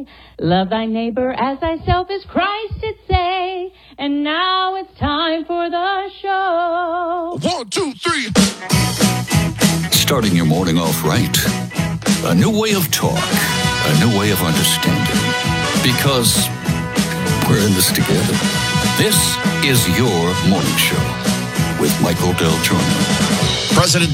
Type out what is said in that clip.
Love thy neighbor as thyself is Christ did say. And now it's time for the show. 1, 2, 3. Starting your morning off right. A new way of talk. A new way of understanding. Because we're in this together. This is your morning show with Michael Del Giorno. President